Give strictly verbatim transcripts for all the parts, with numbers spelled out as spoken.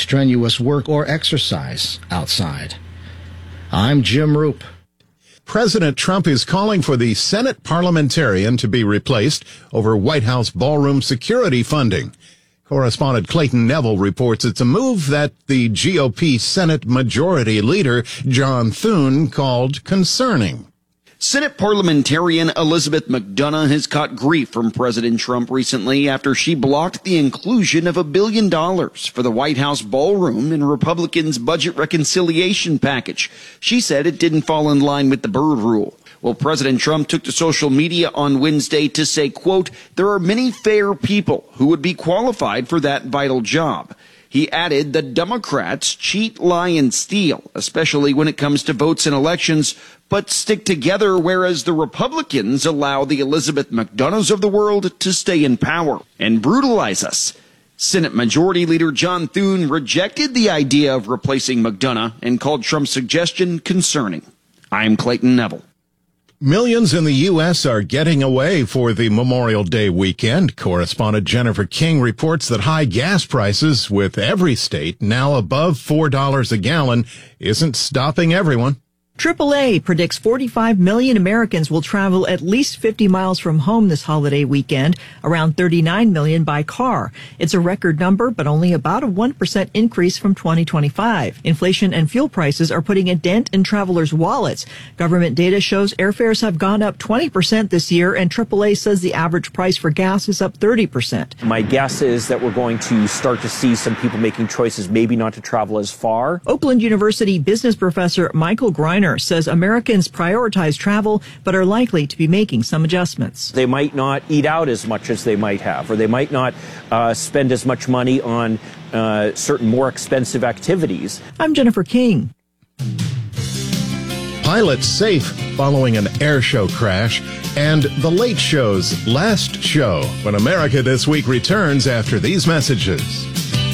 strenuous work or exercise outside. I'm Jim Roop. President Trump is calling for the Senate parliamentarian to be replaced over White House ballroom security funding. Correspondent Clayton Neville reports it's a move that the G O P Senate Majority Leader John Thune called concerning. Senate parliamentarian Elizabeth McDonough has caught grief from President Trump recently after she blocked the inclusion of a billion dollars for the White House ballroom in Republicans' budget reconciliation package. She said it didn't fall in line with the Byrd Rule. Well, President Trump took to social media on Wednesday to say, quote, there are many fair people who would be qualified for that vital job. He added the Democrats cheat, lie, and steal, especially when it comes to votes in elections, but stick together, whereas the Republicans allow the Elizabeth McDonoughs of the world to stay in power and brutalize us. Senate Majority Leader John Thune rejected the idea of replacing McDonough and called Trump's suggestion concerning. I'm Clayton Neville. Millions in the U S are getting away for the Memorial Day weekend. Correspondent Jennifer King reports that high gas prices, with every state now above four dollars a gallon, isn't stopping everyone. triple A predicts forty-five million Americans will travel at least fifty miles from home this holiday weekend, around thirty-nine million by car. It's a record number, but only about a one percent increase from twenty twenty-five. Inflation and fuel prices are putting a dent in travelers' wallets. Government data shows airfares have gone up twenty percent this year, and triple A says the average price for gas is up thirty percent. My guess is that we're going to start to see some people making choices maybe not to travel as far. Oakland University business professor Michael Greiner says Americans prioritize travel but are likely to be making some adjustments. They might not eat out as much as they might have, or they might not uh, spend as much money on uh, certain more expensive activities. I'm Jennifer King. Pilots safe following an air show crash, and The Late Show's last show when America This Week returns after these messages.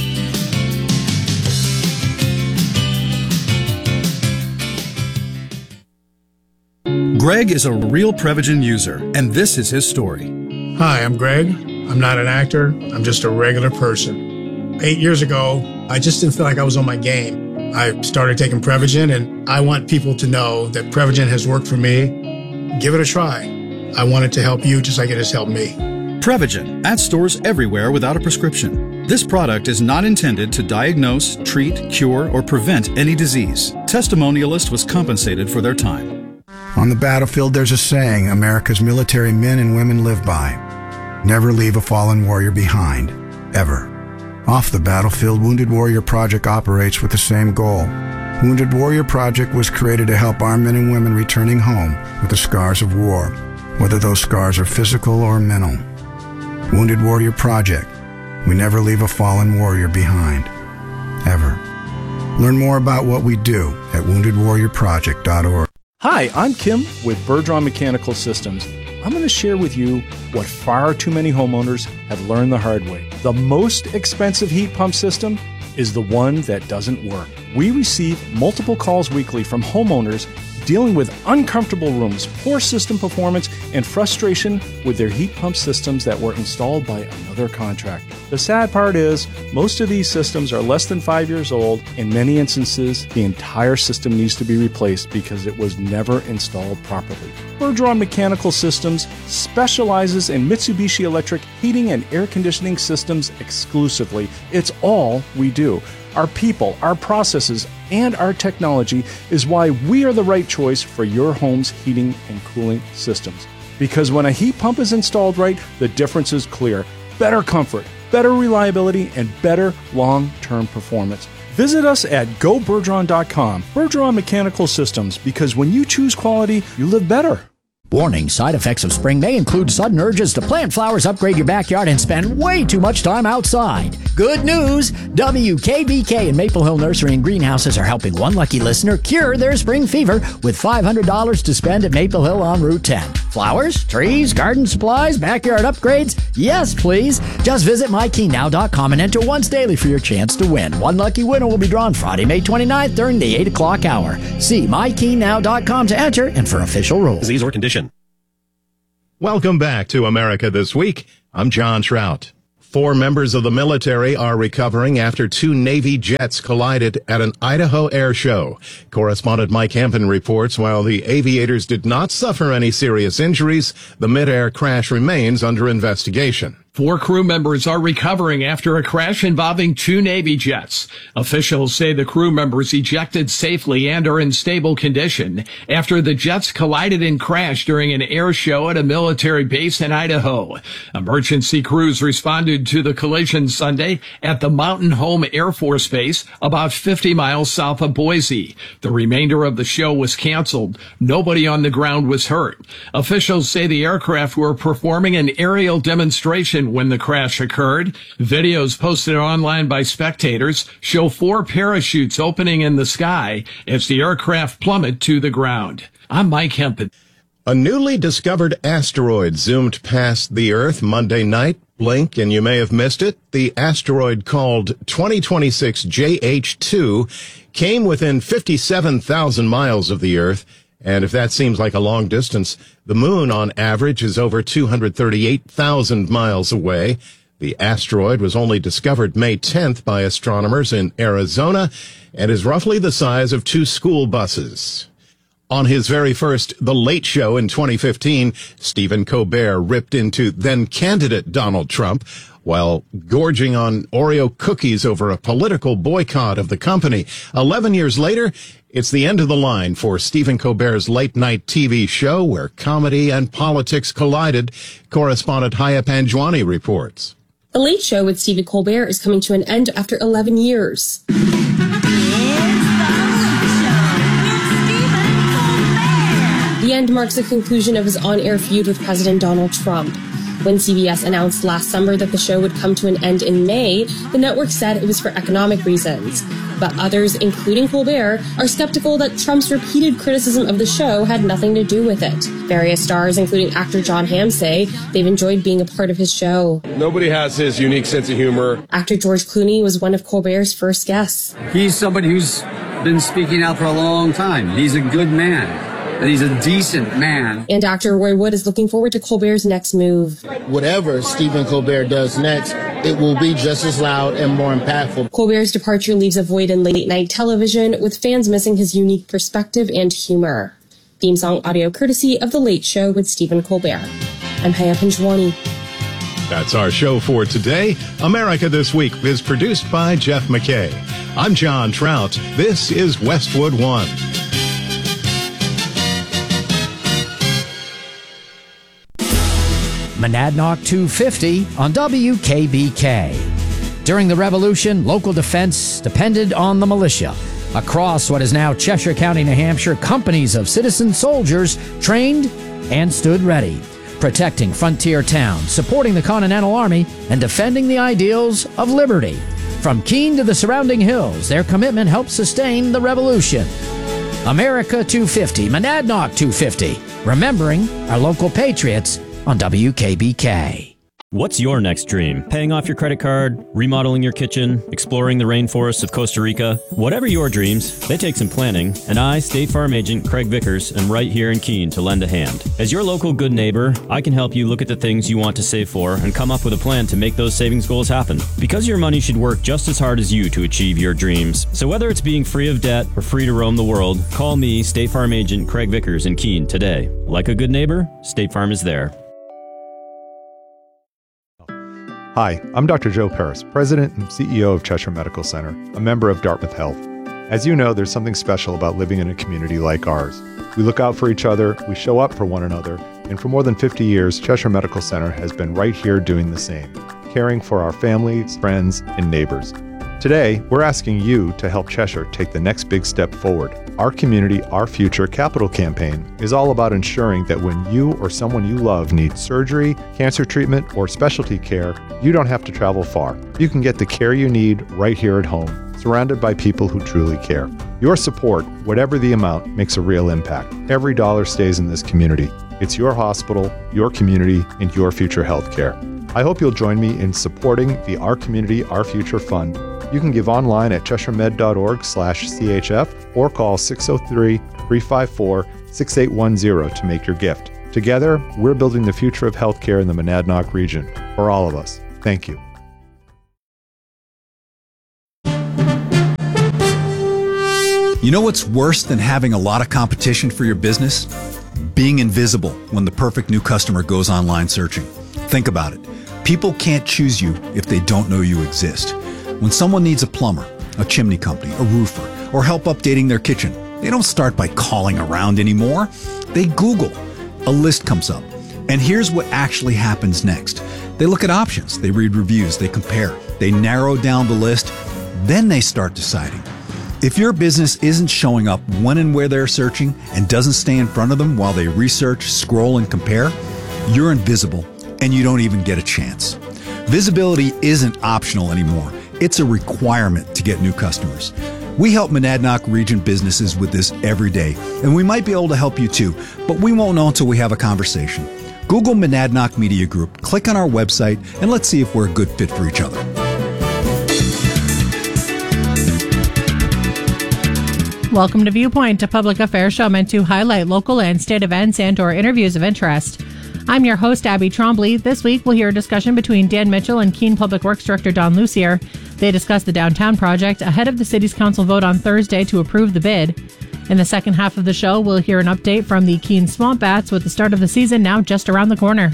Greg is a real Prevagen user, and this is his story. Hi, I'm Greg. I'm not an actor. I'm just a regular person. Eight years ago, I just didn't feel like I was on my game. I started taking Prevagen, and I want people to know that Prevagen has worked for me. Give it a try. I want it to help you just like it has helped me. Prevagen, at stores everywhere without a prescription. This product is not intended to diagnose, treat, cure, or prevent any disease. Testimonialist was compensated for their time. On the battlefield, there's a saying America's military men and women live by. Never leave a fallen warrior behind, ever. Off the battlefield, Wounded Warrior Project operates with the same goal. Wounded Warrior Project was created to help our men and women returning home with the scars of war, whether those scars are physical or mental. Wounded Warrior Project. We never leave a fallen warrior behind, ever. Learn more about what we do at wounded warrior project dot org. Hi, I'm Kim with Bergeron Mechanical Systems. I'm going to share with you what far too many homeowners have learned the hard way. The most expensive heat pump system is the one that doesn't work. We receive multiple calls weekly from homeowners dealing with uncomfortable rooms, poor system performance, and frustration with their heat pump systems that were installed by another contractor. The sad part is, most of these systems are less than five years old. In many instances, the entire system needs to be replaced because it was never installed properly. Bergeron Mechanical Systems specializes in Mitsubishi Electric heating and air conditioning systems exclusively. It's all we do. Our people, our processes, and our technology is why we are the right choice for your home's heating and cooling systems. Because when a heat pump is installed right, the difference is clear. Better comfort, better reliability, and better long-term performance. Visit us at go bergeron dot com. Bergeron Mechanical Systems, because when you choose quality, you live better. Warning, side effects of spring may include sudden urges to plant flowers, upgrade your backyard, and spend way too much time outside. Good news! W K B K and Maple Hill Nursery and Greenhouses are helping one lucky listener cure their spring fever with five hundred dollars to spend at Maple Hill on Route ten. Flowers, trees, garden supplies, backyard upgrades? Yes, please. Just visit my key now dot com and enter once daily for your chance to win. One lucky winner will be drawn Friday, May twenty-ninth during the eight o'clock hour. See my key now dot com to enter and for official rules. Disease or condition. Welcome back to America This Week. I'm John Trout. Four members of the military are recovering after two Navy jets collided at an Idaho air show. Correspondent Mike Hempen reports while the aviators did not suffer any serious injuries, the mid-air crash remains under investigation. Four crew members are recovering after a crash involving two Navy jets. Officials say the crew members ejected safely and are in stable condition after the jets collided and crashed during an air show at a military base in Idaho. Emergency crews responded to the collision Sunday at the Mountain Home Air Force Base about fifty miles south of Boise. The remainder of the show was canceled. Nobody on the ground was hurt. Officials say the aircraft were performing an aerial demonstration when the crash occurred. Videos posted online by spectators show four parachutes opening in the sky as the aircraft plummet to the ground. I'm Mike Hempen. A newly discovered asteroid zoomed past the Earth Monday night. Blink and you may have missed it. The asteroid called twenty twenty-six J H two came within fifty-seven thousand miles of the Earth. And if that seems like a long distance, the moon on average is over two hundred thirty-eight thousand miles away. The asteroid was only discovered May tenth by astronomers in Arizona and is roughly the size of two school buses. On his very first The Late Show in twenty fifteen, Stephen Colbert ripped into then-candidate Donald Trump while gorging on Oreo cookies over a political boycott of the company. Eleven years later, it's the end of the line for Stephen Colbert's late-night T V show where comedy and politics collided. Correspondent Haya Panjwani reports. The Late Show with Stephen Colbert is coming to an end after eleven years. The end marks the conclusion of his on-air feud with President Donald Trump. When C B S announced last summer that the show would come to an end in May, the network said it was for economic reasons. But others, including Colbert, are skeptical that Trump's repeated criticism of the show had nothing to do with it. Various stars, including actor Jon Hamm, say they've enjoyed being a part of his show. Nobody has his unique sense of humor. Actor George Clooney was one of Colbert's first guests. He's somebody who's been speaking out for a long time. He's a good man. And he's a decent man. And actor Roy Wood is looking forward to Colbert's next move. Whatever Stephen Colbert does next, it will be just as loud and more impactful. Colbert's departure leaves a void in late-night television, with fans missing his unique perspective and humor. Theme song audio courtesy of The Late Show with Stephen Colbert. I'm Haya Panjwani. That's our show for today. America This Week is produced by Jeff McKay. I'm John Trout. This is Westwood One. Monadnock two fifty on W K B K. During the Revolution, local defense depended on the militia. Across what is now Cheshire County, New Hampshire, companies of citizen soldiers trained and stood ready, protecting frontier towns, supporting the Continental Army, and defending the ideals of liberty. From Keene to the surrounding hills, their commitment helped sustain the Revolution. America two fifty, Monadnock two fifty, remembering our local patriots on W K B K. What's your next dream? Paying off your credit card, remodeling your kitchen, exploring the rainforests of Costa Rica? Whatever your dreams, they take some planning, and I, State Farm Agent Craig Vickers, am right here in Keene to lend a hand. As your local good neighbor, I can help you look at the things you want to save for and come up with a plan to make those savings goals happen. Because your money should work just as hard as you to achieve your dreams. So whether it's being free of debt or free to roam the world, call me, State Farm Agent Craig Vickers in Keene today. Like a good neighbor, State Farm is there. Hi, I'm Doctor Joe Paris, President and C E O of Cheshire Medical Center, a member of Dartmouth Health. As you know, there's something special about living in a community like ours. We look out for each other, we show up for one another, and for more than fifty years, Cheshire Medical Center has been right here doing the same, caring for our families, friends, and neighbors. Today, we're asking you to help Cheshire take the next big step forward. Our Community, Our Future capital campaign is all about ensuring that when you or someone you love needs surgery, cancer treatment, or specialty care, you don't have to travel far. You can get the care you need right here at home, surrounded by people who truly care. Your support, whatever the amount, makes a real impact. Every dollar stays in this community. It's your hospital, your community, and your future health care. I hope you'll join me in supporting the Our Community, Our Future Fund. You can give online at cheshiremed.org slash CHF or call six oh three, three five four, six eight one zero to make your gift. Together, we're building the future of healthcare in the Monadnock region. For all of us, thank you. You know what's worse than having a lot of competition for your business? Being invisible when the perfect new customer goes online searching. Think about it. People can't choose you if they don't know you exist. When someone needs a plumber, a chimney company, a roofer, or help updating their kitchen, they don't start by calling around anymore. They Google. A list comes up. And here's what actually happens next. They look at options, they read reviews, they compare, they narrow down the list, then they start deciding. If your business isn't showing up when and where they're searching and doesn't stay in front of them while they research, scroll, and compare, you're invisible and you don't even get a chance. Visibility isn't optional anymore. It's a requirement to get new customers. We help Monadnock region businesses with this every day, and we might be able to help you too, but we won't know until we have a conversation. Google Monadnock Media Group, click on our website, and let's see if we're a good fit for each other. Welcome to Viewpoint, a public affairs show meant to highlight local and state events and or interviews of interest. I'm your host, Abby Trombley. This week, we'll hear a discussion between Dan Mitchell and Keene Public Works Director Don Lucier. They discuss the downtown project ahead of the city's council vote on Thursday to approve the bid. In the second half of the show, we'll hear an update from the Keene Swamp Bats with the start of the season now just around the corner.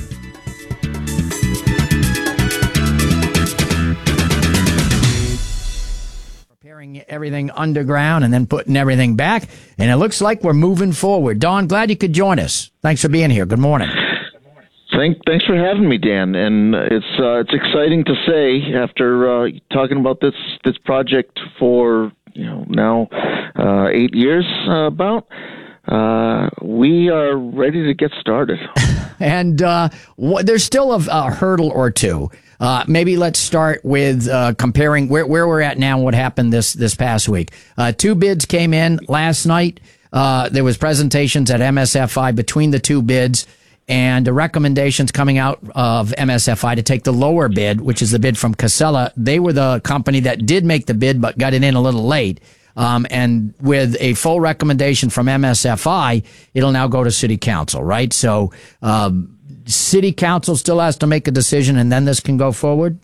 Preparing everything underground and then putting everything back, and it looks like we're moving forward. Don, glad you could join us. Thanks for being here. Good morning. Thank, thanks for having me, Dan. And it's uh, it's exciting to say after uh, talking about this this project for you know now uh, eight years uh, about. Uh, we are ready to get started. and uh, wh- there's still a, a hurdle or two. Uh, maybe let's start with uh, comparing where, where we're at now and what happened this, this past week. Uh, two bids came in last night. Uh, there was presentations at M S F I between the two bids, and the recommendations coming out of M S F I to take the lower bid, which is the bid from Casella. They were the company that did make the bid but got it in a little late. Um, and with a full recommendation from M S F I, it'll now go to City Council, right? So um, City Council still has to make a decision, and then this can go forward?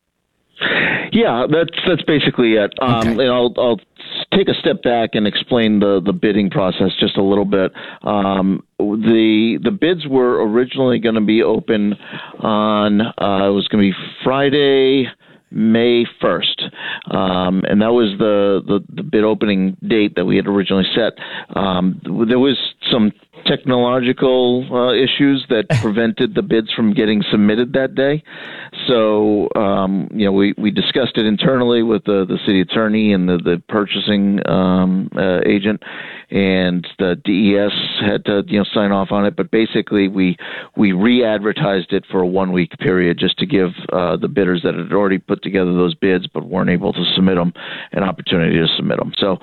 Yeah, that's that's basically it. Um, okay. And I'll, I'll take a step back and explain the, the bidding process just a little bit. Um, the the bids were originally going to be open on, uh, it was going to be Friday, May first, um, and that was the, the, the bid opening date that we had originally set. Um, there was some technological uh, issues that prevented the bids from getting submitted that day. So, um, you know, we, we discussed it internally with the, the city attorney and the, the purchasing um, uh, agent, and the D E S had to, you know, sign off on it. But basically, we we re-advertised it for a one-week period just to give uh, the bidders that had already put together those bids but weren't able to submit them an opportunity to submit them. So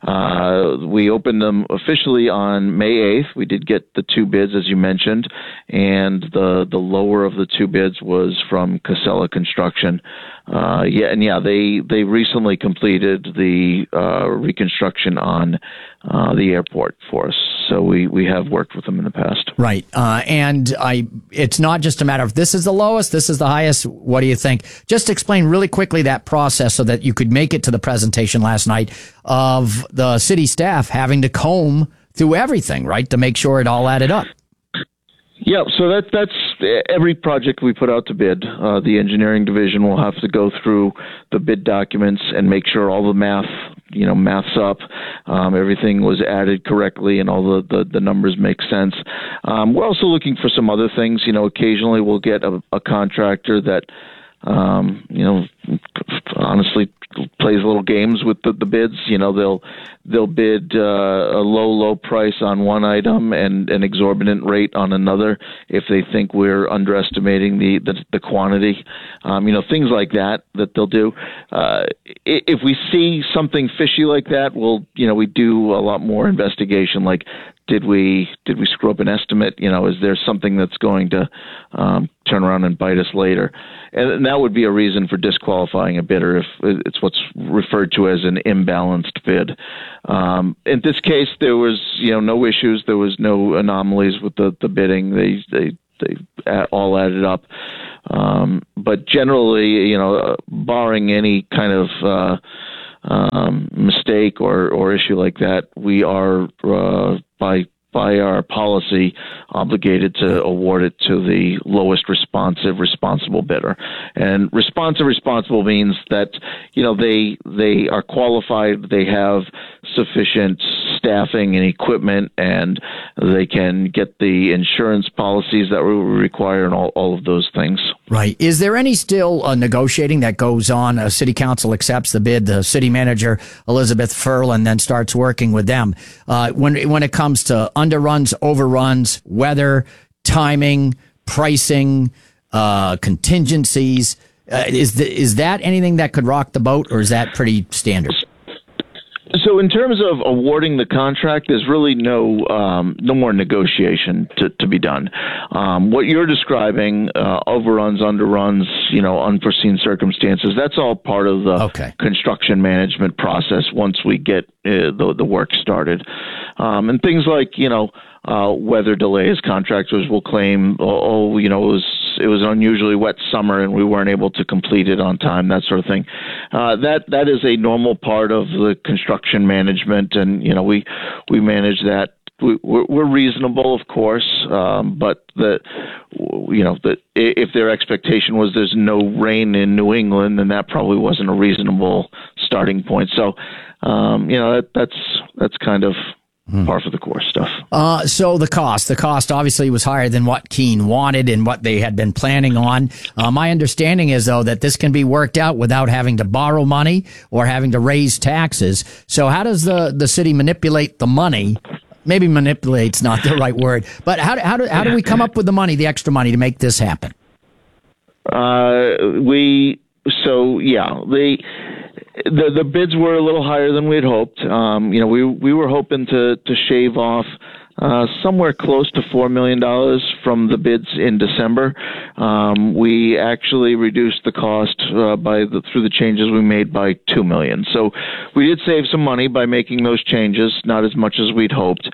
uh, we opened them officially on May eighth. We did get the two bids, as you mentioned, and the the lower of the two bids was from Casella Construction. Uh, yeah, and yeah, they they recently completed the uh, reconstruction on uh, the airport for us. So we, we have worked with them in the past. Right. Uh, and I, it's not just a matter of this is the lowest, this is the highest. What do you think? Just explain really quickly that process so that you could make it to the presentation last night of the city staff having to comb through everything, right, to make sure it all added up. Yeah, so that that's every project we put out to bid. Uh, the engineering division will have to go through the bid documents and make sure all the math, you know, maths up, um, everything was added correctly, and all the, the, the numbers make sense. Um, we're also looking for some other things. You know, occasionally we'll get a, a contractor that, um, you know, honestly plays little games with the, the bids. You know, they'll they'll bid uh, a low, low price on one item and an exorbitant rate on another if they think we're underestimating the, the, the quantity. Um, you know, things like that that they'll do. Uh, if we see something fishy like that, we'll, you know, we do a lot more investigation, like, Did we did we screw up an estimate? You know, is there something that's going to um, turn around and bite us later? And that would be a reason for disqualifying a bidder if it's what's referred to as an imbalanced bid. Um, in this case, there was you know no issues. There was no anomalies with the, the bidding. They they they all added up. Um, but generally, you know, barring any kind of uh, Um, um, mistake or, or issue like that, we are uh, by by our policy obligated to award it to the lowest responsive responsible bidder. And responsive responsible means that, you know, they they are qualified, they have sufficient staffing and equipment, and they can get the insurance policies that we require and all, all of those things. Right. Is there any still uh, negotiating that goes on? A city council accepts the bid, the city manager, Elizabeth Ferland, then starts working with them. Uh, when, when it comes to underruns, overruns, weather, timing, pricing, uh, contingencies, uh, is, the, is that anything that could rock the boat, or is that pretty standard? So in terms of awarding the contract, there's really no um, no more negotiation to, to be done. Um, what you're describing, uh, overruns, underruns, you know, unforeseen circumstances, that's all part of the okay. construction management process once we get uh, the, the work started. Um, and things like, you know, uh, weather delays, contractors will claim, oh, oh, you know, it was it was an unusually wet summer and we weren't able to complete it on time, that sort of thing. Uh, that that is a normal part of the construction management, and you know we we manage that. We, we're, we're reasonable, of course, um, but the you know the if their expectation was there's no rain in New England, then that probably wasn't a reasonable starting point. So um, you know that, that's that's kind of Hmm. par for the course stuff. Uh, so the cost, the cost obviously was higher than what Keene wanted and what they had been planning on. Uh, my understanding is, though, that this can be worked out without having to borrow money or having to raise taxes. So how does the, the city manipulate the money? Maybe manipulate's not the right word, but how, how do, how do we come up with the money, the extra money to make this happen? Uh, we, so yeah, the, The the bids were a little higher than we had hoped. Um, you know, we we were hoping to to shave off uh, somewhere close to four million dollars from the bids in December. Um, we actually reduced the cost uh, by the, through the changes we made by two million. So we did save some money by making those changes, not as much as we'd hoped.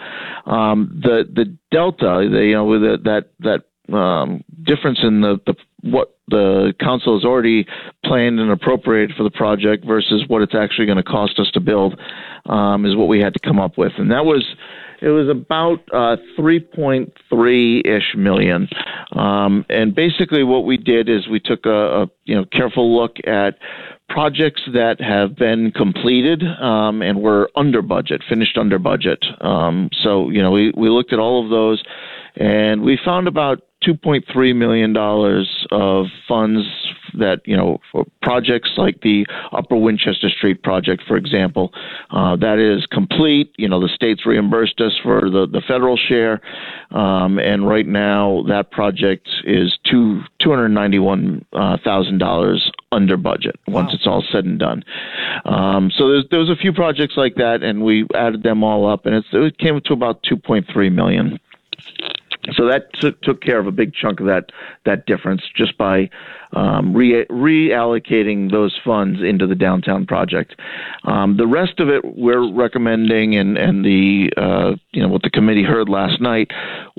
Um, the the delta, the, you know, with the, that that um, difference in the, the what the council has already planned and appropriated for the project versus what it's actually going to cost us to build um, is what we had to come up with. And that was, it was about uh, three point three-ish million. Um, and basically what we did is we took a, a you know careful look at projects that have been completed um, and were under budget, finished under budget. Um, so, you know, we, we looked at all of those, and we found about two point three million dollars of funds that, you know, for projects like the Upper Winchester Street project, for example, uh, that is complete. You know, the state's reimbursed us for the, the federal share. Um, and right now that project is two, two hundred ninety-one thousand dollars under budget once wow. it's all said and done. Um, so there's, there was a few projects like that, and we added them all up, and it's, it came to about two point three million dollars. So that took, took care of a big chunk of that that difference just by um, re- reallocating those funds into the downtown project. Um, the rest of it we're recommending, and and the uh, you know what the committee heard last night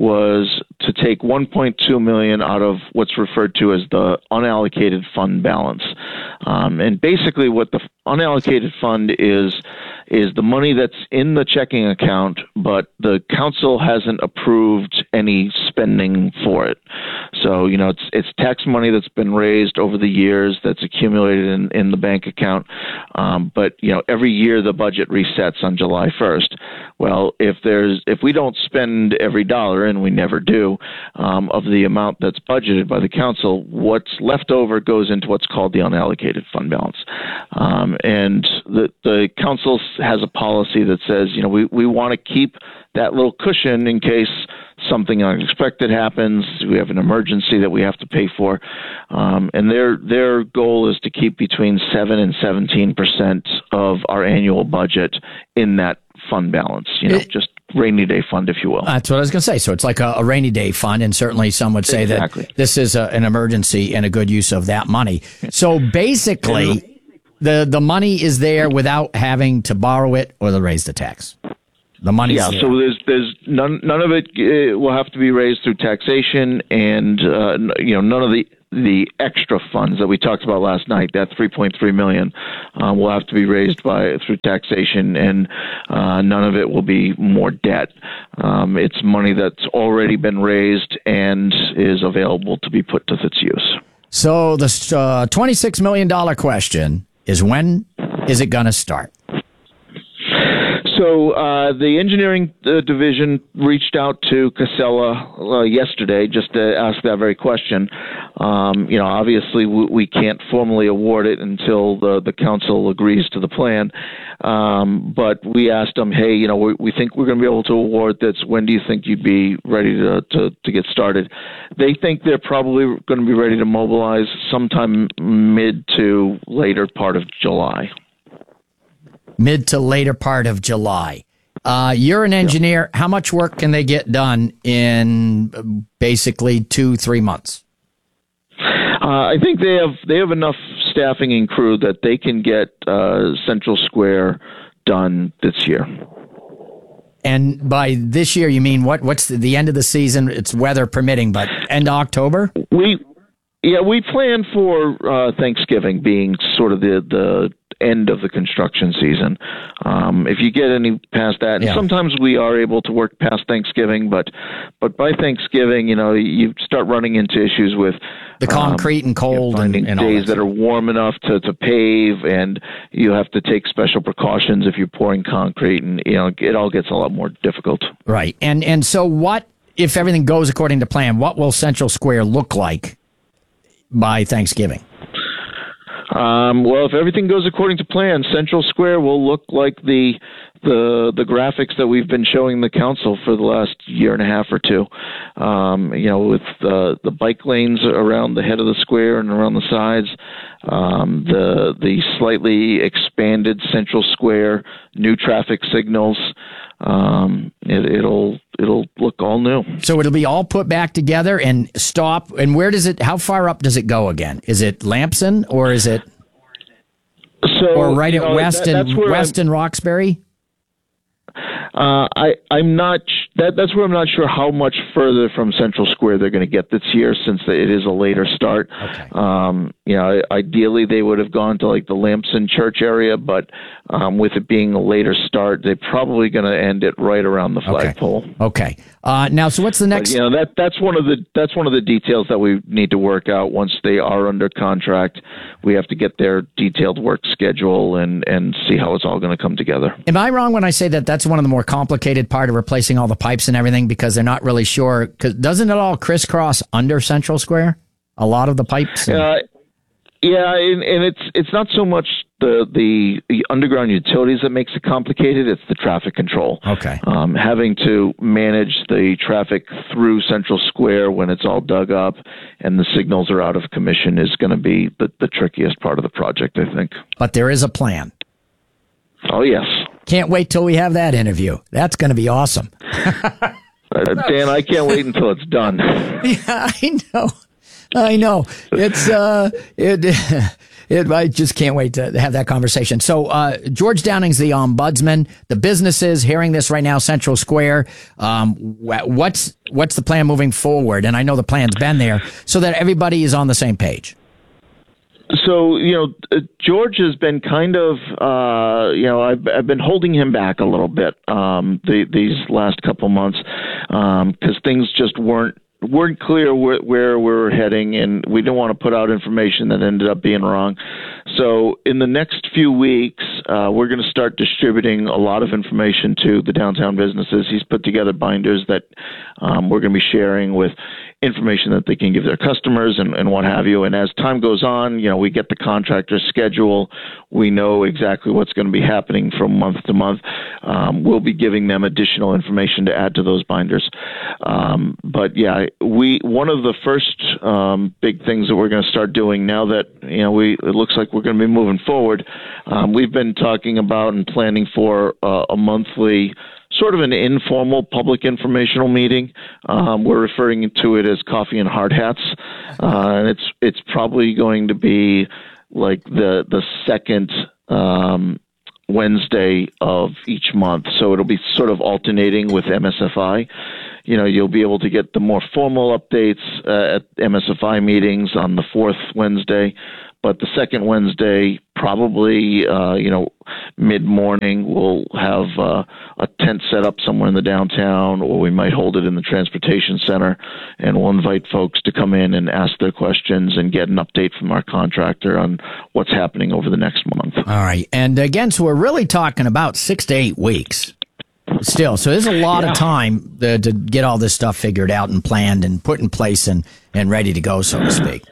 was to take one point two million dollars out of what's referred to as the unallocated fund balance. Um, and basically, what the unallocated fund is is the money that's in the checking account, but the council hasn't approved any spending for it. So, you know, it's it's tax money that's been raised over the years that's accumulated in, in the bank account. Um, but, you know, every year the budget resets on July first. Well, if there's if we don't spend every dollar, and we never do, um, of the amount that's budgeted by the council, what's left over goes into what's called the unallocated fund balance. Um, and the the council has a policy that says, you know, we, we want to keep that little cushion in case something unexpected happens. We have an emergency that we have to pay for. Um, and their their goal is to keep between seven and seventeen percent of our annual budget in that fund balance, you know, it, just rainy day fund, if you will. That's what I was going to say. So it's like a, a rainy day fund, and certainly some would say exactly. that this is a, an emergency and a good use of that money. So basically, the the money is there without having to borrow it or to raise the tax. The money. Yeah. there. So there's there's none none of it uh, will have to be raised through taxation, and uh, you know none of the the extra funds that we talked about last night, that three point three million dollars, uh, will have to be raised by through taxation, and uh, none of it will be more debt. Um, it's money that's already been raised and is available to be put to its use. So the uh, twenty-six million dollars question is, when is it going to start? So uh, the engineering uh, division reached out to Casella uh, yesterday just to ask that very question. Um, you know, obviously we, we can't formally award it until the, the council agrees to the plan. Um, but we asked them, hey, you know, we, we think we're going to be able to award this. When do you think you'd be ready to, to, to get started? They think they're probably going to be ready to mobilize sometime mid to later part of July. Mid to later part of July. Uh, you're an engineer. How much work can they get done in basically two, three months? Uh, I think they have they have enough staffing and crew that they can get uh, Central Square done this year. And by this year, you mean what? What's the, the end of the season? It's weather permitting, but end of October? We yeah we plan for uh, Thanksgiving being sort of the the. end of the construction season. Um, if you get any past that, and yeah. sometimes we are able to work past Thanksgiving, but but by Thanksgiving, you know, you start running into issues with the concrete um, and cold, finding and, and days that, that are warm enough to, to pave, and you have to take special precautions if you're pouring concrete, and you know, it all gets a lot more difficult. Right, and and so what if everything goes according to plan? What will Central Square look like by Thanksgiving? Um, well, if everything goes according to plan, Central Square will look like the the the graphics that we've been showing the council for the last year and a half or two. Um, you know, with the the bike lanes around the head of the square and around the sides, um, the the slightly expanded Central Square, new traffic signals. Um, it, it'll it'll look all new. So it'll be all put back together and stop. And where does it? How far up does it go again? Is it Lamson or is it? So or right at know, West that, and West and Roxbury? Uh, I, I'm not. That, that's where I'm not sure how much further from Central Square they're going to get this year, since it is a later start. Okay. Um, you know, ideally they would have gone to like the Lamson Church area, but um, with it being a later start, they're probably going to end it right around the flagpole. Okay. okay. Uh, now, so what's the next? But, you know, that that's one of the that's one of the details that we need to work out once they are under contract. We have to get their detailed work schedule and and see how it's all going to come together. Am I wrong when I say that that's one of the more complicated part of replacing all the pipes and everything, because they're not really sure? Because doesn't it all crisscross under Central Square? A lot of the pipes. And- uh, yeah, and, and it's it's not so much the, the the underground utilities that makes it complicated. It's the traffic control. Okay. Um, having to manage the traffic through Central Square when it's all dug up and the signals are out of commission is going to be the, the trickiest part of the project, I think. But there is a plan. Oh, yes. Can't wait till we have that interview. That's going to be awesome. uh, Dan, I can't wait until it's done. Yeah, I know. I know. It's, uh, it, it, I just can't wait to have that conversation. So, uh, George Downing's the ombudsman. The businesses hearing this right now, Central Square, um, what's, what's the plan moving forward? And I know the plan's been there, so that everybody is on the same page. So, you know, uh, George has been kind of, uh, you know, I've, I've been holding him back a little bit um, the, these last couple months because um, things just weren't weren't clear where, where we were heading, and we didn't want to put out information that ended up being wrong. So in the next few weeks, uh, we're going to start distributing a lot of information to the downtown businesses. He's put together binders that um, we're going to be sharing with information that they can give their customers and, and what have you. And as time goes on, you know, we get the contractor's schedule. We know exactly what's going to be happening from month to month. Um, we'll be giving them additional information to add to those binders. Um, but yeah, we one of the first um, big things that we're going to start doing now that, you know, we it looks like we're going to be moving forward. Um, we've been talking about and planning for uh, a monthly sort of an informal public informational meeting. Um, we're referring to it as Coffee and Hard Hats. Uh, and it's it's probably going to be like the the second um, Wednesday of each month. So it'll be sort of alternating with M S F I. you know, you'll be able to get the more formal updates uh, at M S F I meetings on the fourth Wednesday. But the second Wednesday, probably, uh, you know, mid-morning, we'll have uh, a tent set up somewhere in the downtown, or we might hold it in the transportation center, and we'll invite folks to come in and ask their questions and get an update from our contractor on what's happening over the next month. All right. And again, so we're really talking about six to eight weeks still. So there's a lot yeah. of time to, to get all this stuff figured out and planned and put in place and, and ready to go, so to speak.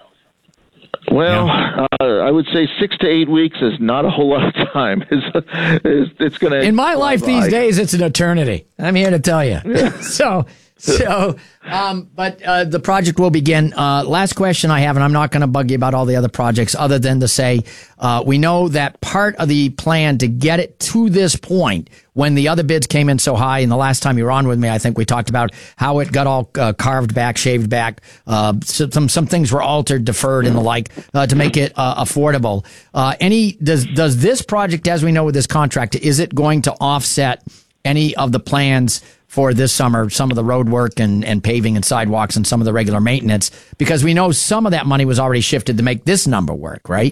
Well, yeah. uh, I would say six to eight weeks is not a whole lot of time. It's, it's, it's going to. In my life these by. days, it's an eternity. I'm here to tell you. Yeah. so, so, um, but uh, the project will begin. Uh, last question I have, and I'm not going to bug you about all the other projects, other than to say uh, we know that part of the plan to get it to this point, when the other bids came in so high, and the last time you were on with me, I think we talked about how it got all uh, carved back, shaved back. Uh, some some things were altered, deferred, and the like uh, to make it uh, affordable. Uh, any does does this project, as we know with this contract, is it going to offset any of the plans for this summer, some of the road work and, and paving and sidewalks and some of the regular maintenance? Because we know some of that money was already shifted to make this number work, right?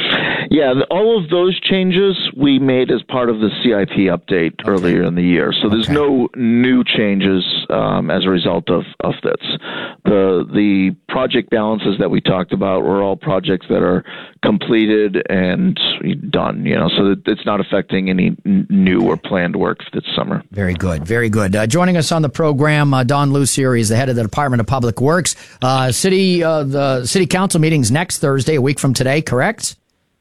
Yeah, all of those changes we made as part of the C I P update okay. earlier in the year. So there's okay. no new changes um, as a result of, of this. The the project balances that we talked about were all projects that are completed and done, you know, so that it's not affecting any n- new or planned work this summer. Very good, very good. Uh, joining us on the program, uh, Don Lucier is the head of the Department of Public Works. Uh, city, uh, the city council meeting's next Thursday, a week from today, correct?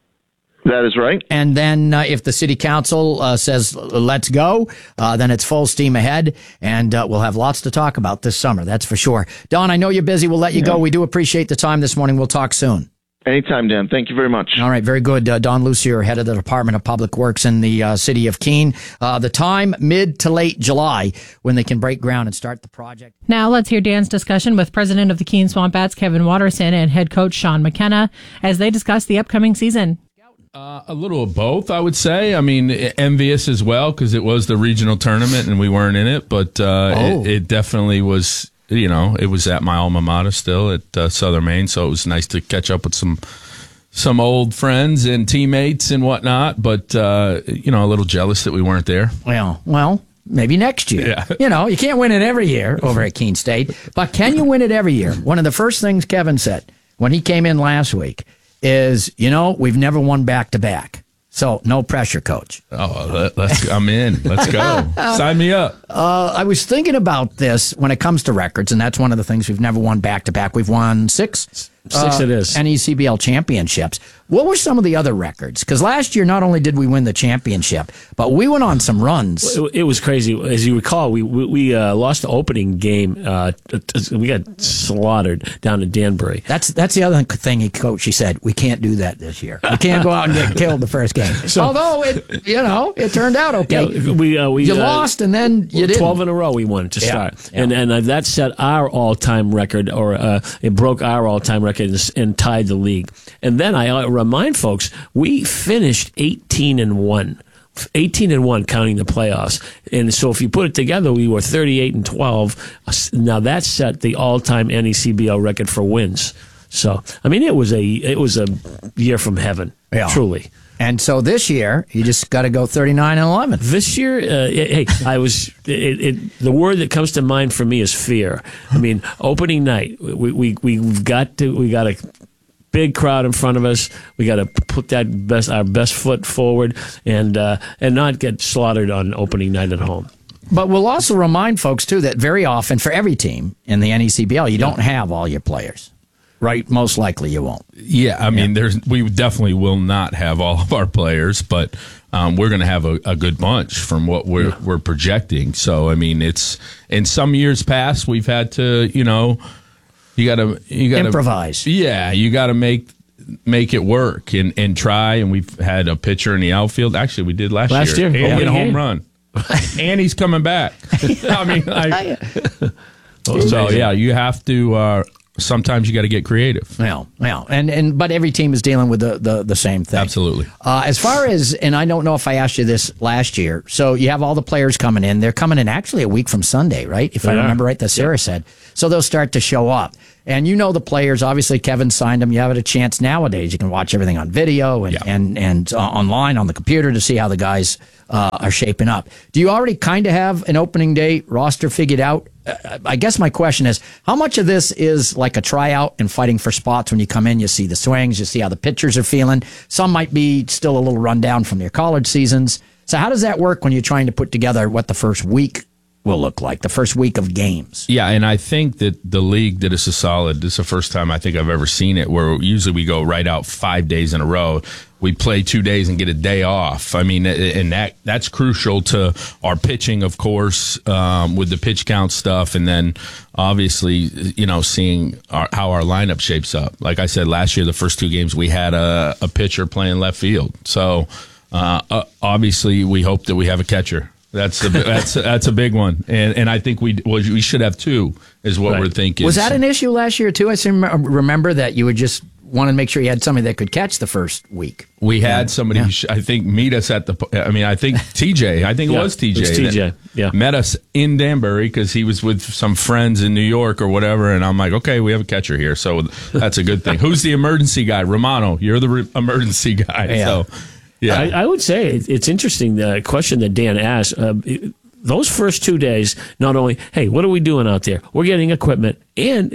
That is right. And then uh, if the city council uh, says, let's go, uh, then it's full steam ahead, and uh, we'll have lots to talk about this summer. That's for sure. Don, I know you're busy. We'll let you yeah. go. We do appreciate the time this morning. We'll talk soon. Anytime, Dan. Thank you very much. All right. Very good. Uh, Don Lucier, head of the Department of Public Works in the uh, city of Keene. Uh, the time, mid to late July, when they can break ground and start the project. Now let's hear Dan's discussion with President of the Keene Swamp Bats, Kevin Watterson, and head coach Sean McKenna as they discuss the upcoming season. Uh, a little of both, I would say. I mean, envious as well, because it was the regional tournament and we weren't in it, but uh, oh. it, it definitely was, you know, it was at my alma mater still at uh, Southern Maine, so it was nice to catch up with some some old friends and teammates and whatnot, but, uh, you know, a little jealous that we weren't there. Well, well. Maybe next year. Yeah. You know, you can't win it every year over at Keene State, but can you win it every year? One of the first things Kevin said when he came in last week is, you know, we've never won back-to-back. So, no pressure, Coach. Oh, let, let's. I'm in. Let's go. Sign me up. Uh, I was thinking about this when it comes to records, and that's one of the things. We've never won back-to-back. We've won six. Six uh, it is. N E C B L championships. What were some of the other records? Because last year, not only did we win the championship, but we went on some runs. It, it was crazy. As you recall, we we, we uh, lost the opening game. Uh, we got slaughtered down in Danbury. That's that's the other thing he coached. He said, we can't do that this year. We can't go out and get killed the first game. So, Although, it you know, it turned out okay. Yeah, we, uh, we, you uh, lost, and then you didn't. twelve in a row we won to yeah, start. yeah. And, and uh, that set our all-time record, or uh, it broke our all-time record and, and tied the league. And then I remind folks, we finished eighteen and one. eighteen and one counting the playoffs. And so if you put it together, we were thirty-eight and twelve. Now that set the all-time N E C B L record for wins. So, I mean, it was a it was a year from heaven, yeah. truly. And so this year, you just got to go thirty-nine and eleven. This year, uh, hey, I was it, it, the word that comes to mind for me is fear. I mean, opening night, we we we've got to we got to. Big crowd in front of us. We got to put that best, our best foot forward, and uh, and not get slaughtered on opening night at home. But we'll also remind folks too that very often for every team in the N E C B L, you don't have all your players, right? Most likely you won't. Yeah, I mean, yeah. there's we definitely will not have all of our players, but um, we're going to have a, a good bunch from what we're yeah. we're projecting. So I mean, it's in some years past we've had to, you know. You gotta, you gotta improvise. Yeah, you gotta make make it work and, and try. And we've had a pitcher in the outfield. Actually, we did last, last year. year. And yeah. hit a home run. And he's coming back. I mean, I, so yeah, you have to uh, sometimes you got to get creative. Well, well, and, and but every team is dealing with the, the, the same thing. Absolutely. Uh, as far as, and I don't know if I asked you this last year, so you have all the players coming in. They're coming in actually a week from Sunday, right? If They I are. remember right, that Sarah said. So they'll start to show up. And you know the players, obviously Kevin signed them. You have a chance nowadays. You can watch everything on video and, and, and uh, online on the computer to see how the guys uh, are shaping up. Do you already kind of have an opening day roster figured out? Uh, I guess my question is, how much of this is like a tryout and fighting for spots when you come in? You see the swings, you see how the pitchers are feeling. Some might be still a little run down from their college seasons. So how does that work when you're trying to put together what the first week will look like, the first week of games? Yeah, and I think that the league did us a solid. This is the first time I think I've ever seen it where usually we go right out five days in a row. We play two days and get a day off. I mean, and that that's crucial to our pitching, of course, um, with the pitch count stuff, and then obviously, you know, seeing our, how our lineup shapes up. Like I said, last year, the first two games, we had a, a pitcher playing left field. So uh, uh, obviously, we hope that we have a catcher. That's a, that's that's a big one, and and I think we well, we should have two. Is what Right. we're thinking. Was that an issue last year too? I seem to remember that you would just want to make sure you had somebody that could catch the first week. We had Yeah. somebody, Yeah. who sh- I think, meet us at the. I mean, I think T J. I think it Yeah, was T J. it's T J, that yeah. met us in Danbury because he was with some friends in New York or whatever, and I'm like, okay, we have a catcher here, so that's a good thing. Who's the emergency guy? Romano, you're the re- emergency guy. Yeah. So, yeah, I, I would say it- it's interesting the question that Dan asked. Uh, it- those first two days, not only, hey, what are we doing out there? We're getting equipment, and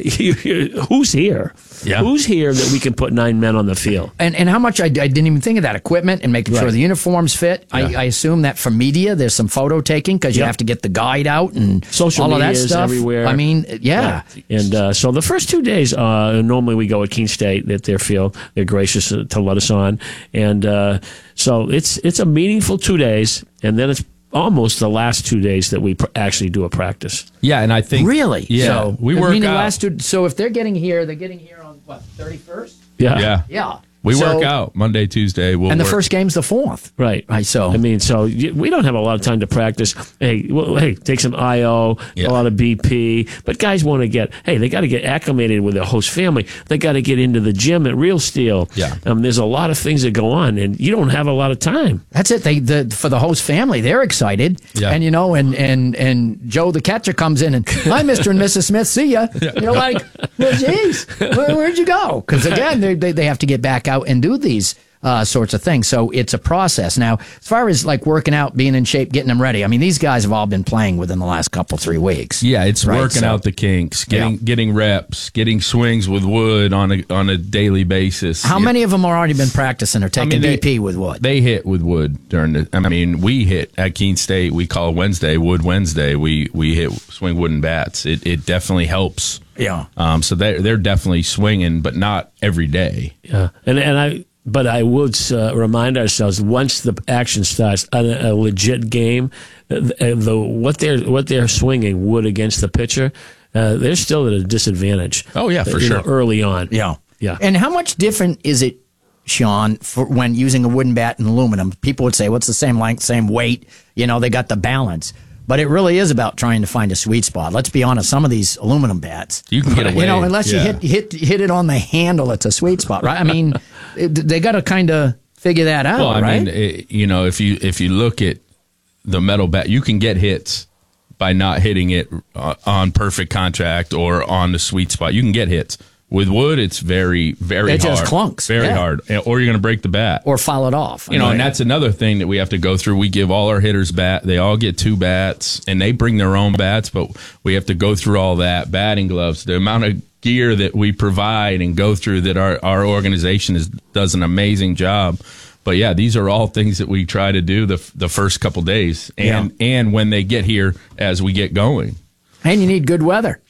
who's here? Yeah. Who's here that we can put nine men on the field? And and how much I, I didn't even think of that equipment and making sure Right. the uniforms fit. I, Yeah. I assume that for media, there's some photo taking because you Yep. have to get the guide out and Social all of media that is stuff. everywhere. I mean, yeah. Right. And uh, so the first two days, uh, normally we go at Keene State at their field. They're gracious to let us on, and uh, so it's it's a meaningful two days, and then it's almost the last two days that we pr- actually do a practice. yeah, and I think Really? Yeah, So, we I work mean, the out. last two, so if they're getting here, they're getting here on what, thirty-first? Yeah. yeah, Yeah. we So- work out Monday, Tuesday. We'll And the work. first game's the fourth. Right. Right. So I mean, so y- we don't have a lot of time to practice. Hey, well, hey, take some I O, Yeah. a lot of B P. But guys want to get, hey, they got to get acclimated with their host family. They got to get into the gym at Real Steel. Yeah. Um, there's a lot of things that go on, and you don't have a lot of time. that's it. They the for the host family, they're excited. Yeah. And you know, and and and Joe the catcher comes in and hi, Mister and Missus Smith, see ya. You're like, well, geez, where, where'd you go? Because again, they, they they have to get back out and do these uh, sorts of things. So it's a process. Now, as far as like working out, being in shape, getting them ready. I mean, these guys have all been playing within the last couple three weeks. Yeah, it's Right, working so- out the kinks, getting Yeah. getting reps, getting swings with wood on a on a daily basis. How Yeah. many of them are already been practicing or taking mean, they- B P with what? They hit with wood during the. I mean, we hit at Keene State. We call Wednesday Wood Wednesday. We we hit swing wooden bats. It it definitely helps. Yeah. Um. So they they're definitely swinging, but not every day. Yeah, and and I, but I would uh, remind ourselves once the action starts, a, a legit game, the, the what they're what they're swinging wood against the pitcher, uh, they're still at a disadvantage. Oh, yeah, for you know, sure. early on. Yeah. Yeah. And how much different is it, Sean, for when using a wooden bat and aluminum? People would say, well, it's the same length, same weight. You know, they got the balance. But it really is about trying to find a sweet spot. Let's be honest, some of these aluminum bats, You can get away. you know, unless Yeah. you hit, hit hit it on the handle, it's a sweet spot, right? I mean, it, they got to kind of figure that out, Well, I right? mean, it, you know, if you if you look at the metal bat, you can get hits by not hitting it uh, on perfect contact or on the sweet spot. You can get hits. With wood, it's very, very It hard. just clunks, Very yeah. hard. Or you're going to break the bat. Or foul it off. You know, Right. and that's another thing that we have to go through. We give all our hitters bat. They all get two bats, and they bring their own bats, but we have to go through all that. Batting gloves, the amount of gear that we provide and go through that our, our organization is, does an amazing job. But, yeah, these are all things that we try to do the the first couple days and, and when they get here as we get going. And you need good weather.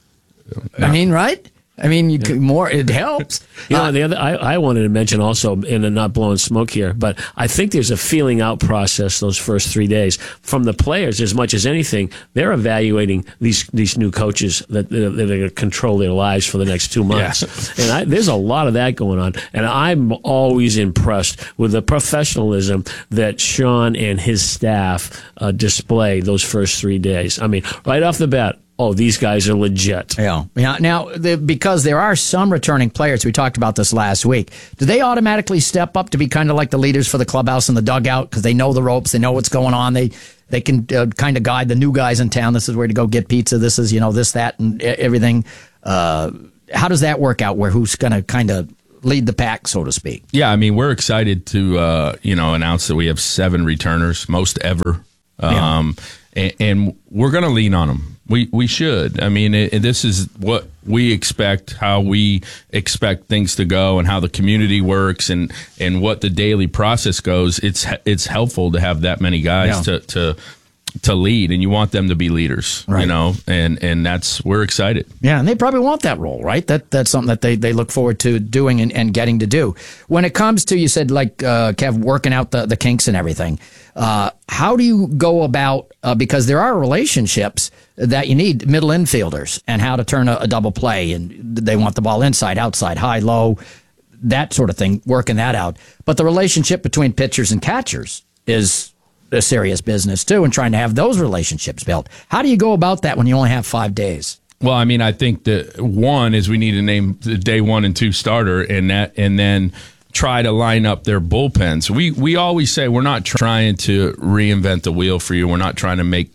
I mean, right? I mean, you could more. It helps. You know, the other I, I wanted to mention also, and I'm not blowing smoke here, but I think there's a feeling out process those first three days from the players as much as anything. They're evaluating these these new coaches that, that are going to control their lives for the next two months, Yeah. and I, there's a lot of that going on. And I'm always impressed with the professionalism that Sean and his staff uh, display those first three days. I mean, right off the bat. oh, these guys are legit. Yeah. Now, now the, because there are some returning players, we talked about this last week, do they automatically step up to be kind of like the leaders for the clubhouse and the dugout because they know the ropes, they know what's going on, they they can uh, kind of guide the new guys in town. This is where to go get pizza. This is, you know, this, that, and everything. Uh, how does that work out where who's going to kind of lead the pack, so to speak? Yeah, I mean, we're excited to, uh, you know, announce that we have seven returners, most ever. Um, yeah. and, and we're going to lean on them. We we should. I mean, it, this is what we expect, how we expect things to go, and how the community works, and, and what the daily process goes. It's it's helpful to have that many guys yeah. to, to to lead, and you want them to be leaders, right. you know, and and that's we're excited. Yeah, and they probably want that role, right? That that's something that they, they look forward to doing and, and getting to do. When it comes to, you said, like, uh, Kev, working out the, the kinks and everything, uh, how do you go about, uh, because there are relationships that you need, middle infielders, and how to turn a, a double play, and they want the ball inside, outside, high, low, that sort of thing, working that out. But the relationship between pitchers and catchers is a serious business too, and trying to have those relationships built. How do you go about that when you only have five days? Well, I mean, I think that one is we need to name the day one and two starter, and that, and then try to line up their bullpens. We we always say we're not trying to reinvent the wheel for you. We're not trying to make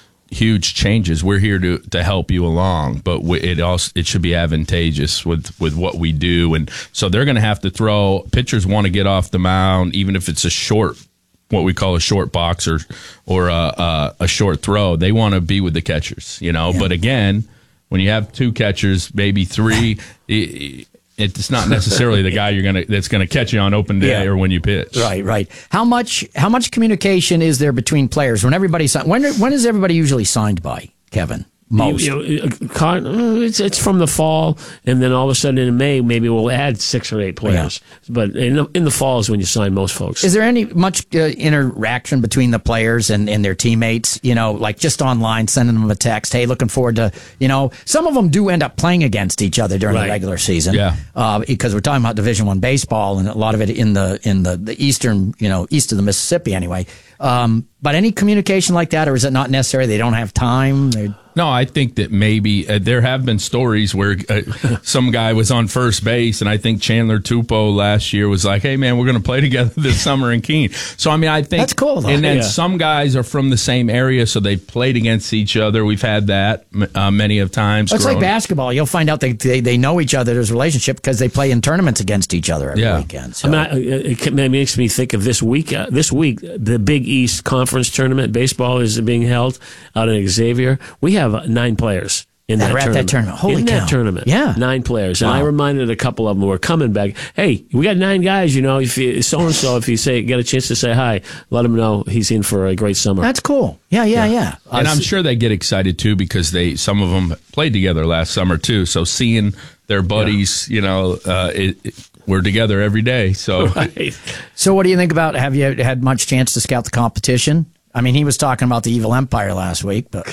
huge changes. We're here to to help you along, but it also it should be advantageous with with what we do. And so they're going to have to throw. Pitchers want to get off the mound, even if it's a short, what we call a short box or or a, a, a short throw. They want to be with the catchers, you know. Yeah. But again, when you have two catchers, maybe three, it, it's not necessarily the guy you're gonna that's gonna catch you on open day yeah. or when you pitch. Right, right. How much how much communication is there between players when everybody when when is everybody usually signed by, Kevin? Most. You, you know, it's it's from the fall, and then all of a sudden in May, maybe we'll add six or eight players. Yeah. But in the, in the fall is when you sign most folks. Is there any much uh, interaction between the players and, and their teammates? You know, like just online, sending them a text, hey, looking forward to, you know, some of them do end up playing against each other during right. the regular season. Yeah. Uh, because we're talking about Division One baseball, and a lot of it in the in the, the eastern, you know, east of the Mississippi anyway. Um, but any communication like that, or is it not necessary? They don't have time? They're No, I think that maybe uh, there have been stories where uh, some guy was on first base, and I think Chandler Tupou last year was like, hey, man, we're going to play together this summer in Keene. So, I mean, I think that's cool, though. And then yeah. some guys are from the same area, so they played against each other. We've had that uh, many of times. Well, it's growing. like basketball. You'll find out they, they they know each other. There's a relationship because they play in tournaments against each other every yeah. weekend. So. I mean, I, it, it makes me think of this week. Uh, this week, the Big East Conference tournament, baseball is being held out in Xavier. We have uh, nine players. In that, that, tournament. that tournament. Holy in cow. that tournament. Yeah. Nine players. Wow. And I reminded a couple of them who were coming back, hey, we got nine guys, you know, if you, so-and-so, if you say, get a chance to say hi, let him know he's in for a great summer. That's cool. Yeah, yeah, yeah. yeah. And I'm sure they get excited, too, because they some of them played together last summer, too. So seeing their buddies, yeah. you know, uh, it, it, we're together every day. So, right. So what do you think about, have you had much chance to scout the competition? I mean, he was talking about the Evil Empire last week, but...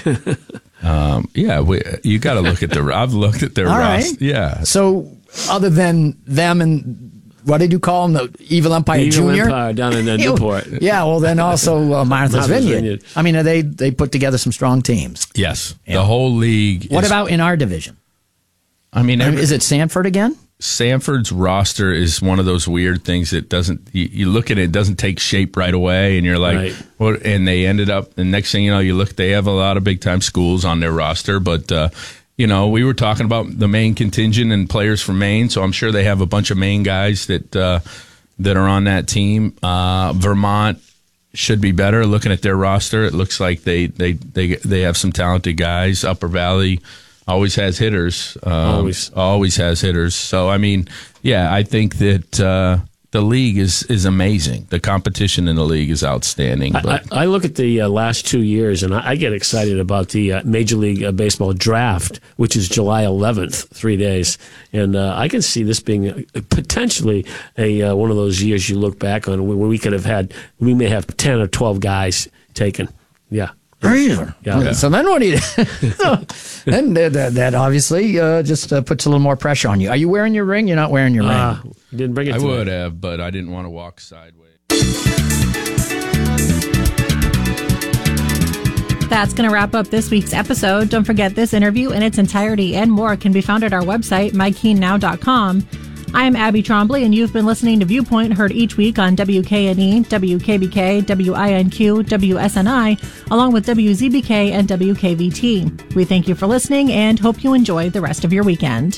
Um, yeah, we, you got to look at the. I've looked at their All roster. right. Yeah. So, other than them and what did you call them, the Evil Empire the Evil Junior Empire down in uh, Newport. Yeah. Well, then also uh, Martha's, Martha's Vineyard. Vineyard. I mean, they they put together some strong teams. Yes, yeah. The whole league. What is, about in our division? I mean, every, is it Sanford again? Sanford's roster is one of those weird things that doesn't, you, you look at it, it doesn't take shape right away, and you're like, right. what? And they ended up, the next thing you know, you look, they have a lot of big time schools on their roster, but, uh, you know, we were talking about the Maine contingent and players from Maine, so I'm sure they have a bunch of Maine guys that, uh, that are on that team. Uh, Vermont should be better. Looking at their roster, it looks like they, they, they, they have some talented guys. Upper Valley always has hitters. Um, always, always has hitters. So I mean, yeah, I think that uh, the league is is amazing. The competition in the league is outstanding. But. I, I look at the uh, last two years, and I, I get excited about the uh, Major League uh, Baseball draft, which is July eleventh, three days, and uh, I can see this being a, potentially a uh, one of those years you look back on where we could have had, we may have ten or twelve guys taken. Yeah. Really? Yeah. yeah. So then what do you so, then that, that obviously uh, just uh, puts a little more pressure on you. Are you wearing your ring? You're not wearing your uh, ring. You didn't bring it I to would me. have, but I didn't want to walk sideways. That's going to wrap up this week's episode. Don't forget this interview in its entirety and more can be found at our website, my keen now dot com. I'm Abby Trombley, and you've been listening to Viewpoint, heard each week on W K N E, W K B K, W I N Q, W S N I, along with W Z B K and W K V T. We thank you for listening and hope you enjoy the rest of your weekend.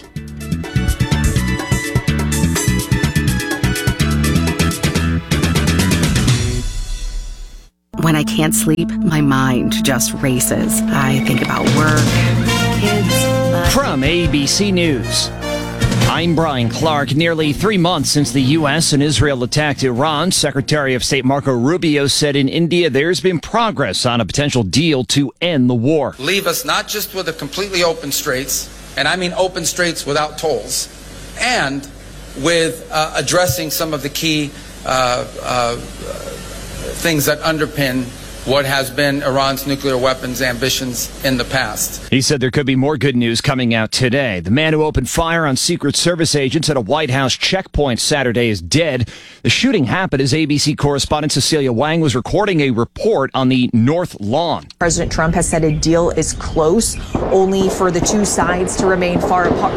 When I can't sleep, my mind just races. I think about work, kids. Uh... From A B C News, I'm Brian Clark. Nearly three months since the U S and Israel attacked Iran, Secretary of State Marco Rubio said in India there's been progress on a potential deal to end the war. Leave us not just with a completely open straits, and I mean open straits without tolls, and with uh, addressing some of the key uh, uh, things that underpin what has been Iran's nuclear weapons ambitions in the past. He said there could be more good news coming out today. The man who opened fire on Secret Service agents at a White House checkpoint Saturday is dead. The shooting happened as A B C correspondent Cecilia Wang was recording a report on the North Lawn. President Trump has said a deal is close, only for the two sides to remain far apart.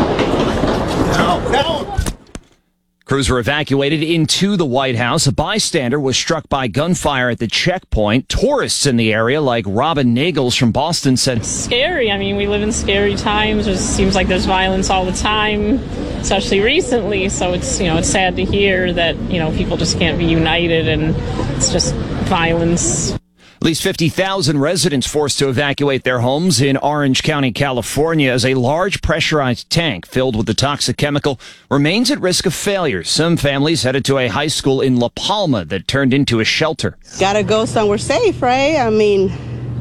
No, no. Crews were evacuated into the White House. A bystander was struck by gunfire at the checkpoint. Tourists in the area, like Robin Nagels from Boston, said, "Scary. I mean, we live in scary times. It seems like there's violence all the time, especially recently. So it's, you know, it's sad to hear that, you know, people just can't be united and it's just violence." At least fifty thousand residents forced to evacuate their homes in Orange County, California, as a large pressurized tank filled with the toxic chemical remains at risk of failure. Some families headed to a high school in La Palma that turned into a shelter. Gotta go somewhere safe, right? I mean,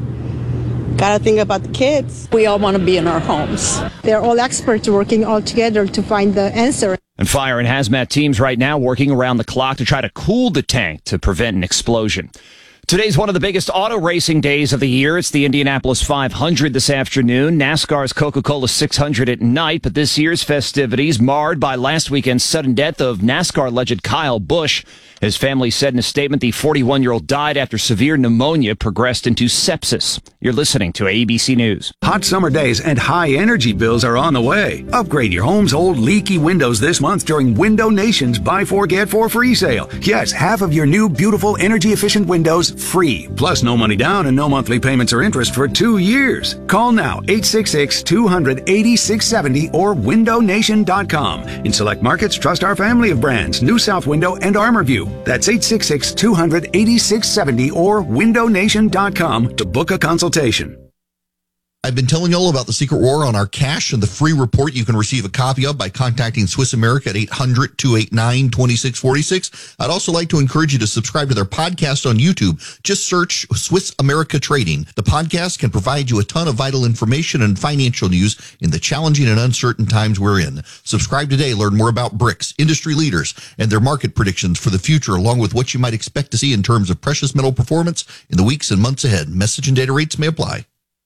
gotta think about the kids. We all want to be in our homes. They're all experts working all together to find the answer. And fire and hazmat teams right now working around the clock to try to cool the tank to prevent an explosion. Today's one of the biggest auto racing days of the year. It's the Indianapolis five hundred this afternoon, NASCAR's Coca-Cola six hundred at night, but this year's festivities marred by last weekend's sudden death of NASCAR legend Kyle Busch. His family said in a statement the forty-one-year-old died after severe pneumonia progressed into sepsis. You're listening to A B C News. Hot summer days and high energy bills are on the way. Upgrade your home's old leaky windows this month during Window Nation's Buy Four Get Four free sale. Yes, half of your new beautiful energy efficient windows free. Plus no money down and no monthly payments or interest for two years. Call now eight six six, two hundred, eighty-six seventy or window nation dot com. In select markets, trust our family of brands, New South Window and ArmorView. That's eight six six, two hundred, eighty-six seventy or window nation dot com to book a consultation. I've been telling you all about the secret war on our cash and the free report you can receive a copy of by contacting Swiss America at eight hundred, two eight nine, two six four six. I'd also like to encourage you to subscribe to their podcast on YouTube. Just search Swiss America Trading. The podcast can provide you a ton of vital information and financial news in the challenging and uncertain times we're in. Subscribe today. Learn more about BRICS, industry leaders, and their market predictions for the future, along with what you might expect to see in terms of precious metal performance in the weeks and months ahead. Message and data rates may apply.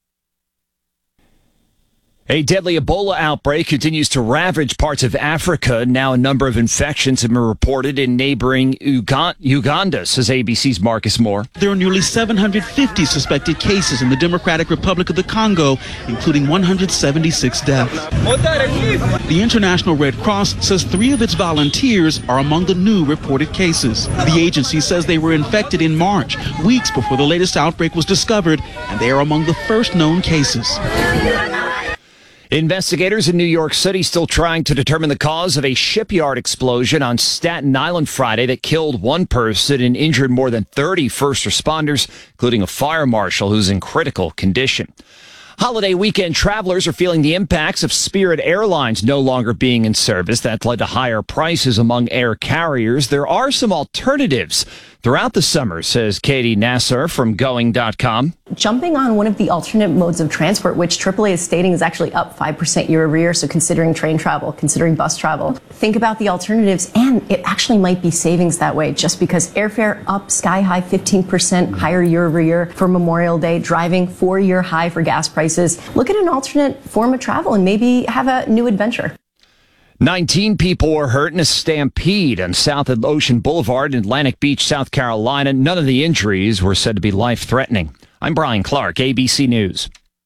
A deadly Ebola outbreak continues to ravage parts of Africa. Now a number of infections have been reported in neighboring Uganda, says A B C's Marcus Moore. There are nearly seven hundred fifty suspected cases in the Democratic Republic of the Congo, including one hundred seventy-six deaths. The International Red Cross says three of its volunteers are among the new reported cases. The agency says they were infected in March, weeks before the latest outbreak was discovered, and they are among the first known cases. Investigators in New York City still trying to determine the cause of a shipyard explosion on Staten Island Friday that killed one person and injured more than thirty first responders, including a fire marshal who's in critical condition. Holiday weekend travelers are feeling the impacts of Spirit Airlines no longer being in service. That led to higher prices among air carriers. There are some alternatives throughout the summer, says Katie Nasser from Going dot com. Jumping on one of the alternate modes of transport, which triple A is stating is actually up five percent year over year. So considering train travel, considering bus travel, think about the alternatives, and it actually might be savings that way, just because airfare up sky high fifteen percent higher year over year for Memorial Day, driving four year high for gas prices. Look at an alternate form of travel and maybe have a new adventure. nineteen people were hurt in a stampede on South Ocean Boulevard in Atlantic Beach, South Carolina. None of the injuries were said to be life-threatening. I'm Brian Clark, A B C News.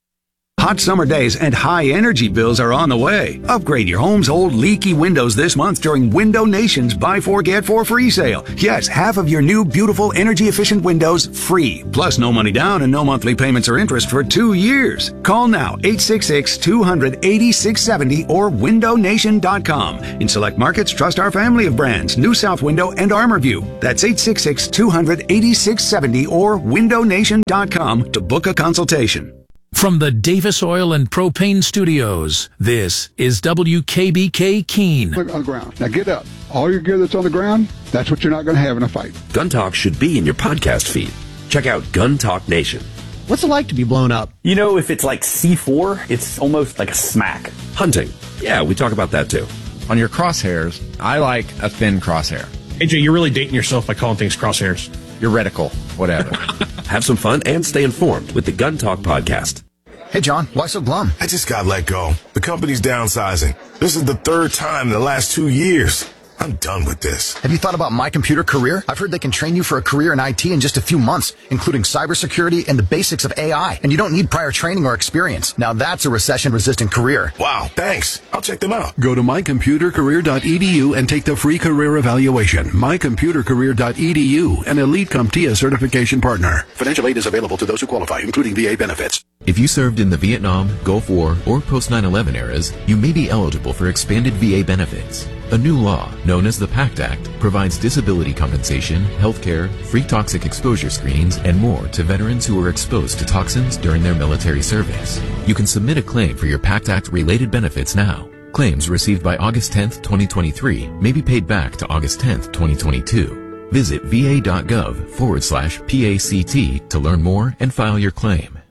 Hot summer days and high energy bills are on the way. Upgrade your home's old leaky windows this month during Window Nation's Buy Four Get Four free sale. Yes, half of your new beautiful energy efficient windows free. Plus no money down and no monthly payments or interest for two years. Call now eight six six, two hundred, eighty-six seventy or window nation dot com. In select markets, trust our family of brands, New South Window and ArmorView. That's eight six six, two hundred, eighty-six seventy or window nation dot com to book a consultation. From the Davis Oil and Propane Studios, this is W K B K Keene. On the ground. Now get up. All your gear that's on the ground, that's what you're not going to have in a fight. Gun Talk should be in your podcast feed. Check out Gun Talk Nation. What's it like to be blown up? You know, if it's like C four, it's almost like a smack. Hunting. Yeah, we talk about that too. On your crosshairs, I like a thin crosshair. A J, you're really dating yourself by calling things crosshairs. Your reticle, whatever. Have some fun and stay informed with the Gun Talk podcast. Hey, John, why so glum? I just got let go. The company's downsizing. This is the third time in the last two years. I'm done with this. Have you thought about My Computer Career? I've heard they can train you for a career in I T in just a few months, including cybersecurity and the basics of A I. And you don't need prior training or experience. Now that's a recession-resistant career. Wow, thanks. I'll check them out. Go to my computer career dot e d u and take the free career evaluation. my computer career dot e d u, an Elite CompTIA certification partner. Financial aid is available to those who qualify, including V A benefits. If you served in the Vietnam, Gulf War, or post nine eleven eras, you may be eligible for expanded V A benefits. A new law, known as the PACT Act, provides disability compensation, health care, free toxic exposure screenings, and more to veterans who were exposed to toxins during their military service. You can submit a claim for your PACT Act-related benefits now. Claims received by August tenth, twenty twenty-three may be paid back to August tenth, twenty twenty-two. Visit va dot gov forward slash PACT to learn more and file your claim.